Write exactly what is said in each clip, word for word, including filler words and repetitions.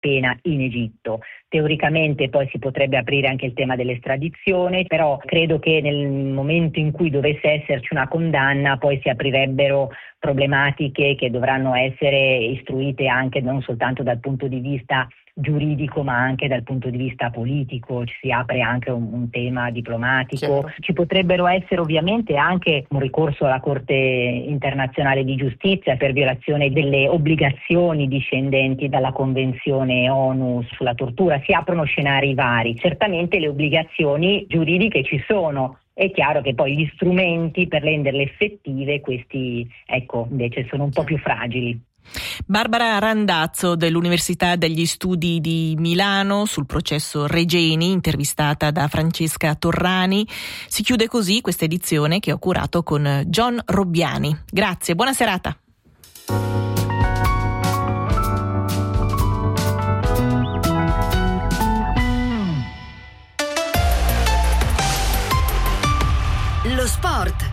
pena in Egitto. Teoricamente poi si potrebbe aprire anche il tema dell'estradizione, però credo che nel momento in cui dovesse esserci una condanna poi si aprirebbero problematiche che dovranno essere istruite anche non soltanto dal punto di vista giuridico ma anche dal punto di vista politico. Ci si apre anche un, un tema diplomatico. Certo. Ci potrebbero essere ovviamente anche un ricorso alla Corte internazionale di giustizia per violazione delle obbligazioni discendenti dalla Convenzione ONU sulla tortura. Si aprono scenari vari. Certamente le obbligazioni giuridiche ci sono. È chiaro che poi gli strumenti per renderle effettive, questi ecco invece sono un po' più fragili. Barbara Randazzo dell'Università degli Studi di Milano sul processo Regeni, intervistata da Francesca Torrani. Si chiude così questa edizione che ho curato con John Robbiani. Grazie, buona serata. Lo sport.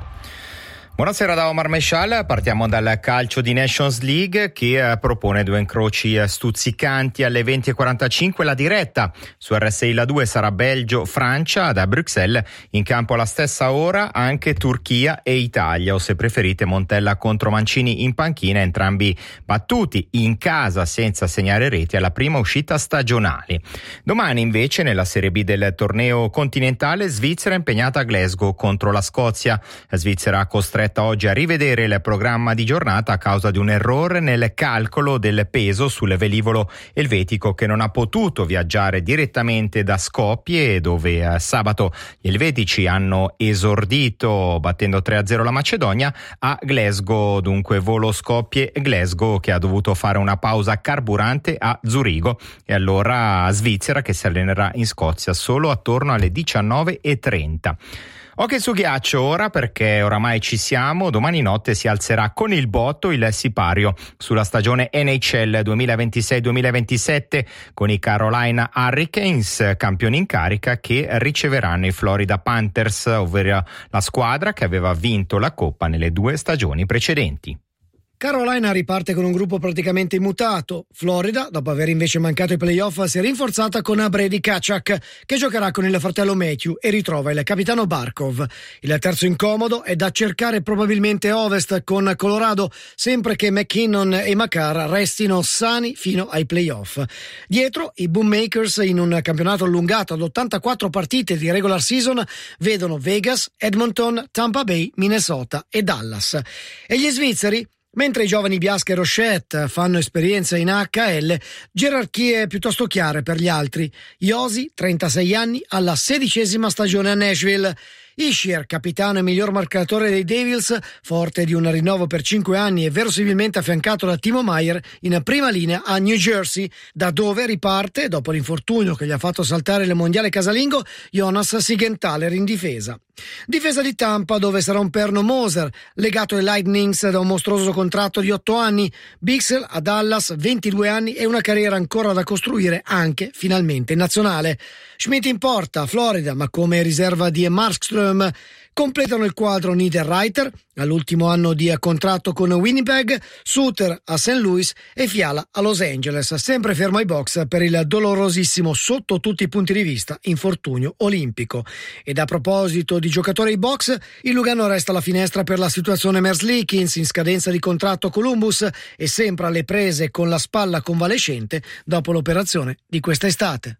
Buonasera da Omar Meshal, partiamo dal calcio di Nations League che propone due incroci stuzzicanti alle venti e quarantacinque. La diretta su R S I La due sarà Belgio-Francia, da Bruxelles in campo alla stessa ora anche Turchia e Italia, o se preferite Montella contro Mancini in panchina, entrambi battuti in casa senza segnare reti alla prima uscita stagionale. Domani invece nella Serie B del torneo continentale Svizzera impegnata a Glasgow contro la Scozia. La Svizzera costretta oggi a rivedere il programma di giornata a causa di un errore nel calcolo del peso sul velivolo elvetico che non ha potuto viaggiare direttamente da Skopje, dove eh, sabato gli elvetici hanno esordito battendo tre a zero la Macedonia, a Glasgow. Dunque volo Skopje-Glasgow che ha dovuto fare una pausa carburante a Zurigo, e allora Svizzera che si allenerà in Scozia solo attorno alle diciannove e trenta. Hockey su ghiaccio ora, perché oramai ci siamo. Domani notte si alzerà con il botto il sipario sulla stagione N H L duemilaventisei duemilaventisette con i Carolina Hurricanes, campioni in carica, che riceveranno i Florida Panthers, ovvero la squadra che aveva vinto la Coppa nelle due stagioni precedenti. Carolina riparte con un gruppo praticamente immutato. Florida, dopo aver invece mancato i playoff, si è rinforzata con Brady Tkachuk, che giocherà con il fratello Matthew e ritrova il capitano Barkov. Il terzo incomodo è da cercare probabilmente a ovest con Colorado, sempre che McKinnon e Makar restino sani fino ai playoff. Dietro, i Boommakers, in un campionato allungato ad ottantaquattro partite di regular season, vedono Vegas, Edmonton, Tampa Bay, Minnesota e Dallas. E gli svizzeri? Mentre i giovani Biasca e Rochette fanno esperienza in A H L, gerarchie piuttosto chiare per gli altri. Josi, trentasei anni, alla sedicesima stagione a Nashville. Ischier, capitano e miglior marcatore dei Devils, forte di un rinnovo per cinque anni e verosimilmente affiancato da Timo Meier, in prima linea a New Jersey, da dove riparte, dopo l'infortunio che gli ha fatto saltare il mondiale casalingo, Jonas Sigenthaler in difesa. Difesa di Tampa, dove sarà un perno Moser, legato ai Lightnings da un mostruoso contratto di otto anni. Bixel a Dallas, ventidue anni e una carriera ancora da costruire anche finalmente in nazionale. Schmidt in porta, Florida, ma come riserva di Markström. Completano il quadro Niederreiter, all'ultimo anno di contratto con Winnipeg, Suter a Saint Louis e Fiala a Los Angeles, sempre fermo ai box per il dolorosissimo, sotto tutti i punti di vista, infortunio olimpico. Ed a proposito di giocatori ai box, il Lugano resta alla finestra per la situazione Merzlikins, in scadenza di contratto Columbus e sempre alle prese con la spalla convalescente dopo l'operazione di quest'estate.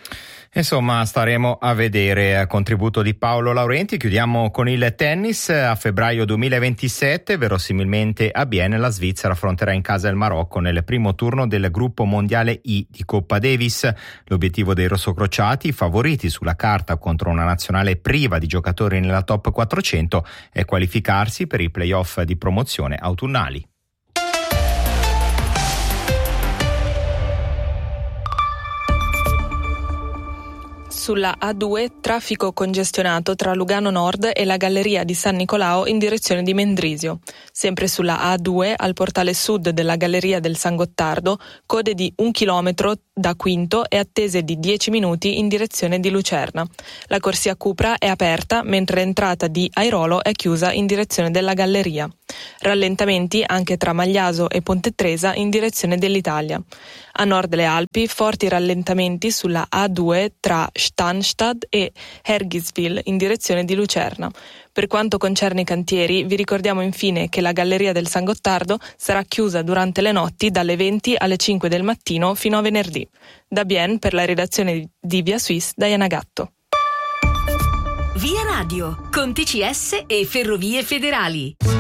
Insomma, staremo a vedere. Contributo di Paolo Laurenti. Chiudiamo con il tennis. A febbraio duemilaventisette, verosimilmente a Bienne, la Svizzera affronterà in casa il Marocco nel primo turno del gruppo mondiale I di Coppa Davis. L'obiettivo dei rossocrociati, favoriti sulla carta contro una nazionale priva di giocatori nella top quattrocento, è qualificarsi per i playoff di promozione autunnali. Sulla A due, traffico congestionato tra Lugano Nord e la Galleria di San Nicolao in direzione di Mendrisio. Sempre sulla A due, al portale sud della Galleria del San Gottardo, code di un chilometro da Quinto e attese di dieci minuti in direzione di Lucerna. La corsia Cupra è aperta, mentre l'entrata di Airolo è chiusa in direzione della Galleria. Rallentamenti anche tra Magliaso e Ponte Tresa in direzione dell'Italia. A nord delle Alpi, forti rallentamenti sulla A due tra Stanstad e Hergiswil in direzione di Lucerna. Per quanto concerne i cantieri, vi ricordiamo infine che la Galleria del San Gottardo sarà chiusa durante le notti dalle venti alle cinque del mattino fino a venerdì. Da Bienne, per la redazione di Via Suisse, Diana Gatto. Via Radio, con T C S e Ferrovie Federali.